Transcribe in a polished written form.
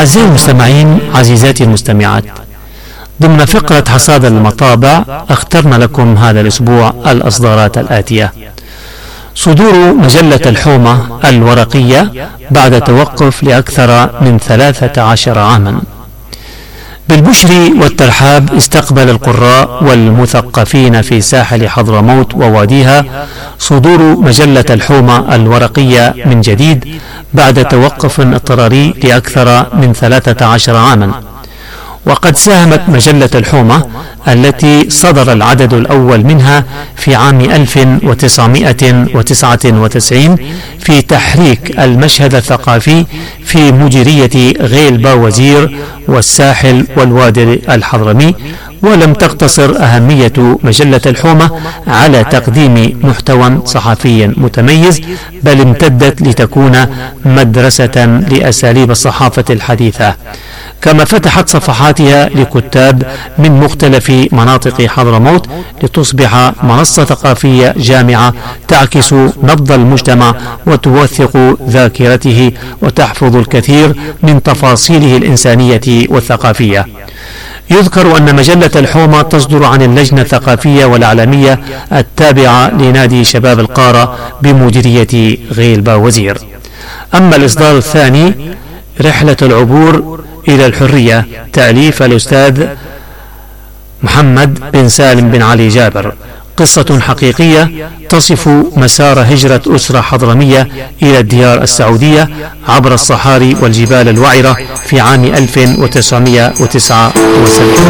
أعزائي المستمعين، عزيزاتي المستمعات، ضمن فقرة حصاد المطابع اخترنا لكم هذا الأسبوع الأصدارات الآتية: صدور مجلة الحومة الورقية بعد توقف لأكثر من 13 عاما. بالبشر والترحاب استقبل القراء والمثقفين في ساحل حضرموت وواديها صدور مجلة الحومة الورقية من جديد بعد توقف اضطراري لأكثر من 13 عاما. وقد ساهمت مجلة الحومة التي صدر العدد الأول منها في عام 1999 في تحريك المشهد الثقافي في مديرية غيل باوزير والساحل والوادي الحضرمي. ولم تقتصر أهمية مجلة الحومة على تقديم محتوى صحفي متميز، بل امتدت لتكون مدرسة لأساليب الصحافة الحديثة، كما فتحت صفحاتها لكتاب من مختلف مناطق حضرموت لتصبح منصة ثقافية جامعة تعكس نبض المجتمع وتوثق ذاكرته وتحفظ الكثير من تفاصيله الإنسانية والثقافية. يذكر أن مجلة الحومة تصدر عن اللجنة الثقافية والإعلامية التابعة لنادي شباب القارة بمديرية غيل باوزير. أما الإصدار الثاني رحلة العبور إلى الحرية، تأليف الأستاذ محمد بن سالم بن علي جابر، قصة حقيقية تصف مسار هجرة أسرة حضرمية إلى الديار السعودية عبر الصحاري والجبال الوعرة في عام 1979.